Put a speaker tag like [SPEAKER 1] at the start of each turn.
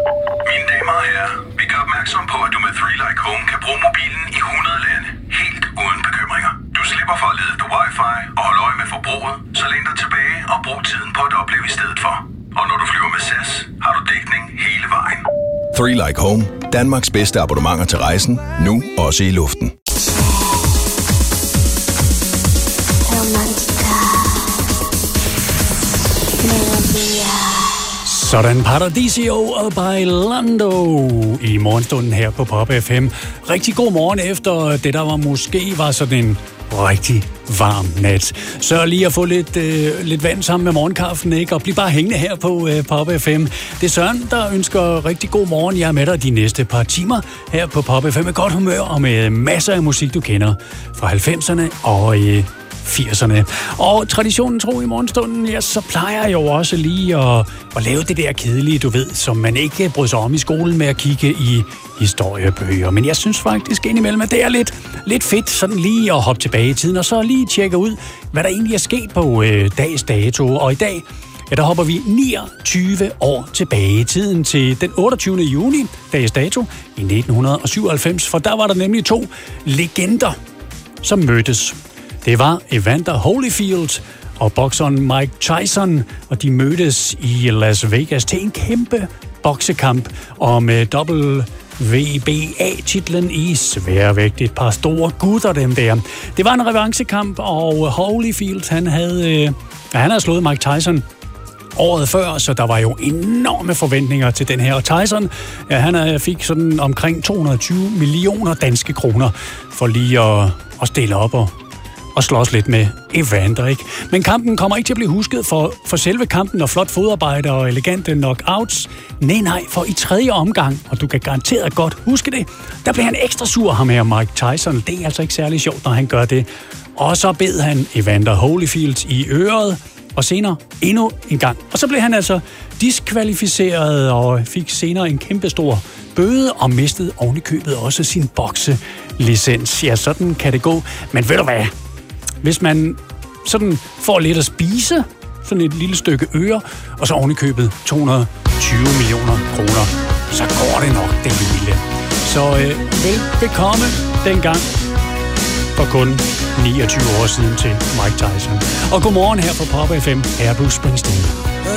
[SPEAKER 1] Mine damer og herrer, vi gør opmærksom på, at du med 3 Like Home kan bruge mobilen i 100 lande, helt uden bekymringer. Du slipper for at lede efter wifi og holde øje med forbruget, så læn dig tilbage og brug tiden på at opleve i stedet for. Og når du flyver med SAS, har du dækning hele vejen.
[SPEAKER 2] 3 Like Home, Danmarks bedste abonnementer til rejsen, nu også i luften.
[SPEAKER 3] Sådan Paradisio og Bailando i morgenstunden her på Pop FM. Rigtig god morgen efter det, der måske var sådan en rigtig varm nat. Sørg lige at få lidt vand sammen med morgenkaffen, ikke? Og bliv bare hængende her på Pop FM. Det er Søren, der ønsker rigtig god morgen. Jeg er med dig de næste par timer her på Pop FM med godt humør og med masser af musik, du kender fra 90'erne og 80'erne. Og traditionen tro i morgenstunden, ja, så plejer jeg jo også lige at lave det der kedelige, du ved, som man ikke bryder sig om i skolen med at kigge i historiebøger. Men jeg synes faktisk indimellem, at det er lidt fedt sådan lige at hoppe tilbage i tiden, og så lige tjekke ud, hvad der egentlig er sket på dags dato. Og i dag, ja, der hopper vi 29 år tilbage i tiden til den 28. juni, dags dato, i 1997, for der var der nemlig 2 legender, som mødtes. Det var Evander Holyfield og bokseren Mike Tyson, og de mødtes i Las Vegas til en kæmpe boksekamp om WBA-titlen i sværvægt. Et par store gutter, dem der. Det var en revanchekamp, og Holyfield, han havde slået Mike Tyson året før, så der var jo enorme forventninger til den her. Og Tyson, ja, han fik sådan omkring 220 millioner danske kroner for lige at stille op og slås lidt med Evander, ikke? Men kampen kommer ikke til at blive husket for selve kampen og flot fodarbejde og elegante knockouts. Nej, for i 3. omgang, og du kan garanteret godt huske det, der blev han ekstra sur, ham her Mike Tyson. Det er altså ikke særlig sjovt, når han gør det. Og så bed han Evander Holyfield i øret, og senere endnu en gang. Og så blev han altså diskvalificeret og fik senere en kæmpestor bøde og mistede ovenikøbet også sin bokselicens. Ja, sådan kan det gå. Men ved du hvad? Hvis man sådan får lidt at spise, sådan et lille stykke øre, og så ovenikøbet 220 millioner kroner, så går det nok det hele. Så velbekomme dengang for kun 29 år siden til Mike Tyson. Og godmorgen her på Pop FM, her er Bruce Springsteen.
[SPEAKER 4] A